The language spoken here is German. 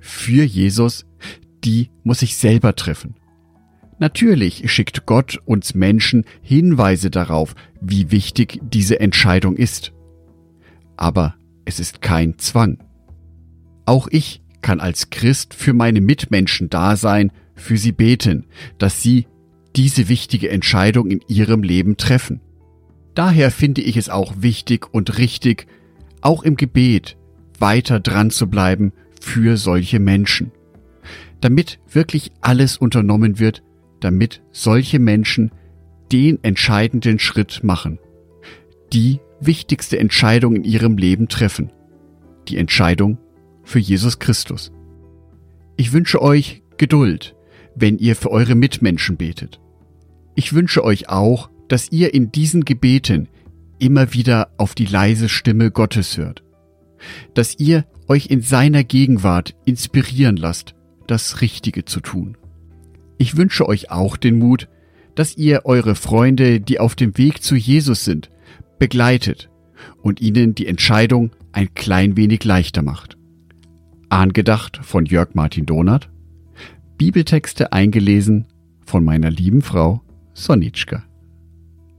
für Jesus, die muss ich selber treffen. Natürlich schickt Gott uns Menschen Hinweise darauf, wie wichtig diese Entscheidung ist. Aber es ist kein Zwang. Auch ich kann als Christ für meine Mitmenschen da sein, für sie beten, dass sie diese wichtige Entscheidung in ihrem Leben treffen. Daher finde ich es auch wichtig und richtig, auch im Gebet weiter dran zu bleiben für solche Menschen. Damit wirklich alles unternommen wird, damit solche Menschen den entscheidenden Schritt machen, die wichtigste Entscheidung in ihrem Leben treffen, die Entscheidung für Jesus Christus. Ich wünsche euch Geduld, wenn ihr für eure Mitmenschen betet. Ich wünsche euch auch, dass ihr in diesen Gebeten immer wieder auf die leise Stimme Gottes hört, dass ihr euch in seiner Gegenwart inspirieren lasst, das Richtige zu tun. Ich wünsche euch auch den Mut, dass ihr eure Freunde, die auf dem Weg zu Jesus sind, begleitet und ihnen die Entscheidung ein klein wenig leichter macht. Angedacht von Jörg Martin Donath, Bibeltexte eingelesen von meiner lieben Frau Sonitschka.